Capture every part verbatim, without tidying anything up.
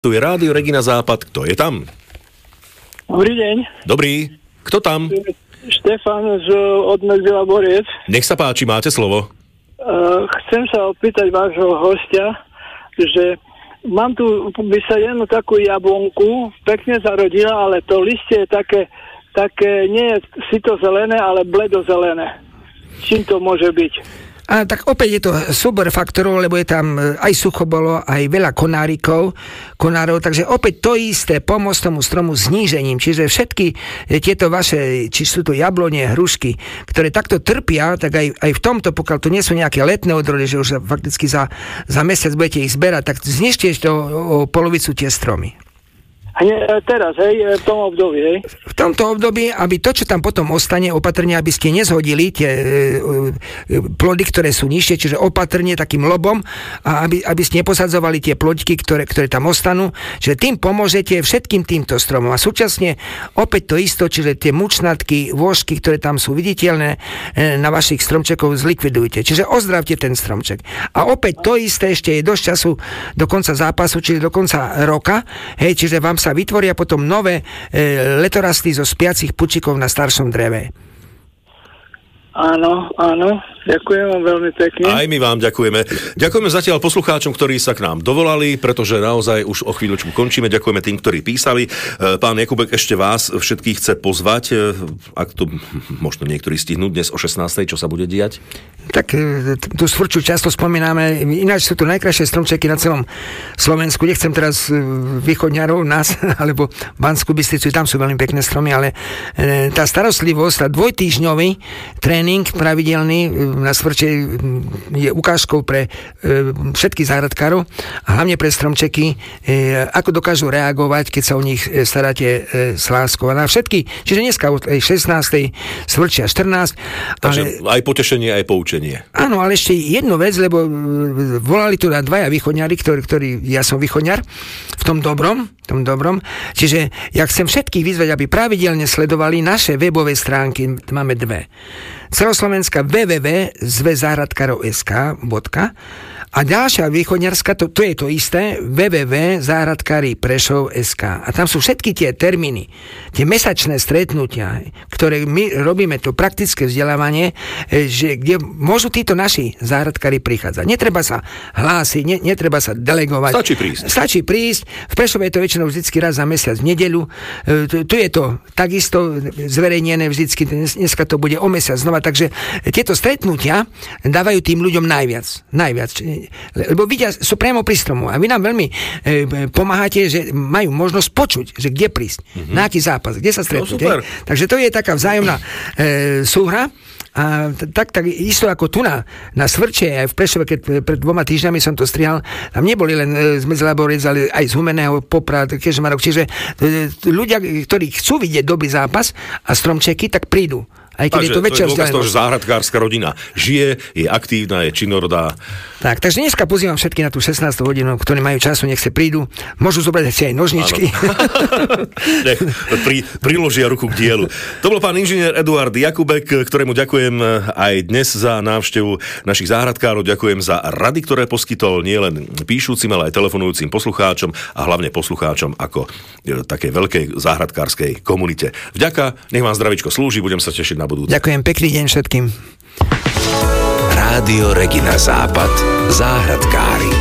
Tu je Rádio Regina Západ. Kto je tam? Dobrý deň. Dobrý. Kto tam? Štefan z od Medvila Boriec. Nech sa páči, máte slovo. Uh, chcem sa opýtať vášho hostia, že mám tu vysadenú takú jablonku, pekne zarodila, ale to listie je také, také nie je sito zelené, ale bledozelené. Čím to môže byť? A tak opäť je to súbor faktorov, lebo je tam aj suchobolo, aj veľa konárikov, konárov, takže opäť to isté, pomôcť tomu stromu znížením, čiže všetky tieto vaše, či sú to jablone, hrušky, ktoré takto trpia, tak aj, aj v tomto, pokiaľ to nie sú nejaké letné odrody, že už fakticky za, za mesiac budete ich zberať, tak znižte to o polovicu tie stromy. A nie, teraz, hej, v tom období, hej? V tomto období, aby to, čo tam potom ostane, opatrne, aby ste nezhodili tie e, e, plody, ktoré sú nižšie, čiže opatrne takým lobom, a aby, aby ste neposadzovali tie plodky, ktoré, ktoré tam ostanú, čiže tým pomôžete všetkým týmto stromom. A súčasne opäť to isto, čiže tie mučnatky, vôžky, ktoré tam sú viditeľné e, na vašich stromčekov, zlikvidujte. Čiže ozdravte ten stromček. A opäť to isté, ešte je dosť času do konca zápasu, čiže do konca roka, hej, čiže vám sa vytvoria potom nové e, letorasty zo spiacich pučikov na staršom dreve. Áno, áno, ďakujem vám veľmi pekne. Aj my vám ďakujeme. Ďakujeme zatiaľ poslucháčom, ktorí sa k nám dovolali, pretože naozaj už o chvíľočku končíme. Ďakujeme tým, ktorí písali. Pán Jakubek ešte vás všetkých chce pozvať, ak to možno niektorí stihnú dnes o šestnástej, čo sa bude diať? Tak tú svrču často spomíname, ináč sú to najkrajšie stromčeky na celom Slovensku. Nechcem teraz východňarov, nás, alebo Banskú Bystricu, tam sú veľmi pekné stromy, ale tá starostlivosť, tá dvojtýždňový tréning pravidelný na svrče je ukážkou pre všetkých záhradkárov a hlavne pre stromčeky, ako dokážu reagovať, keď sa o nich staráte s láskou. A na všetky, čiže dneska od šestnástej svrčia štrnásť. Takže ale aj potešenie, aj poučenie. Áno, ale ešte jednu vec, lebo volali tu na dvaja východňari, ktorí, ktorí, ja som východňar, v tom dobrom, v tom dobrom. Čiže ja chcem všetkých vyzvať, aby pravidelne sledovali naše webové stránky, máme dve. Celoslovenská w w w bodka zväz záhradkárov bodka es ká a ďalšia východňarská, to, to je to isté, w w w bodka záhradkári Prešov bodka es ká. A tam sú všetky tie termíny, tie mesačné stretnutia, ktoré my robíme, to praktické vzdelávanie, že kde môžu títo naši záhradkári prichádzať. Netreba sa hlásiť, ne, netreba sa delegovať. Stačí prísť. Stačí prísť. V Prešove je to väčšinou vždycky raz za mesiac v nedeľu. Tu, tu je to takisto zverejnené vždycky, dneska to bude o mesiac znova, takže tieto stretnutia dávajú tým ľuďom najviac. Najviac. Lebo vidia, sú priamo pri stromu a vy nám veľmi e, pomáhate, že majú možnosť počuť, že kde prísť, mm-hmm. na aký zápas, kde sa stretnúť. No, takže to je taká vzájomná e, súhra. A tak, tak isto ako tu na, na Svrče, aj v Prešove, keď pred dvoma týždňami som to strihal, tam neboli len z Medvila Boriec, ale aj z Humenného, Poprad, Kežmarok, čiže e, ľudia, ktorí chcú vidieť dobrý zápas a stromčeky, tak prídu. Aj keď takže, je to väčšia vzdialenosť. To je dôkaz toho, že záhradkárska rodina žije, je aktívna, je činorodá. Tak, takže dneska pozývam všetky na tú šestnástu hodinu, ktorí majú času, nech sa prídu. Môžu zobrať si aj nožničky. Nech pri, priložia ruku k dielu. To bol pán inžinier Eduard Jakubek, ktorému ďakujem aj dnes za návštevu našich záhradkárov. Ďakujem za rady, ktoré poskytol nielen píšúcim, ale aj telefonujúcim poslucháčom a hlavne poslucháčom ako takej veľkej záhradkárskej komunite. Vďaka, nech vám zdravičko slúži, budem sa tešiť na budúce. Ďakujem, pekný deň všetkým. Rádio Regina Západ. Záhradkári.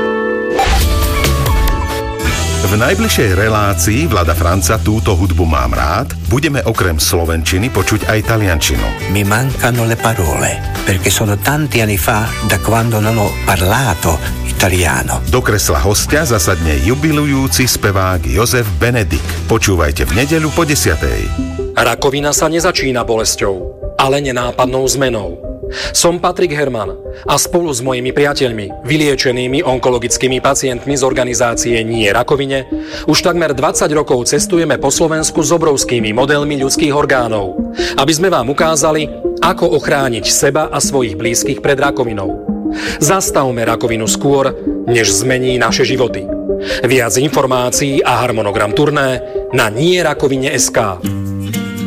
V najbližšej relácii Vlada Franca Túto hudbu mám rád budeme okrem slovenčiny počuť aj taliančinu. Mi mancano le parole, perché sono tanti anni fa da quando non ho parlato italiano. Do kresla hostia zasadne jubilujúci spevák Jozef Benedik. Počúvajte v nedeľu po desiatej. Rakovina sa nezačína bolesťou, ale nenápadnou zmenou. Som Patrik Herman a spolu s mojimi priateľmi, vyliečenými onkologickými pacientmi z organizácie Nie rakovine, už takmer dvadsať rokov cestujeme po Slovensku s obrovskými modelmi ľudských orgánov, aby sme vám ukázali, ako ochrániť seba a svojich blízkych pred rakovinou. Zastavme rakovinu skôr, než zmení naše životy. Viac informácií a harmonogram turné na nie rakovine bodka es ká.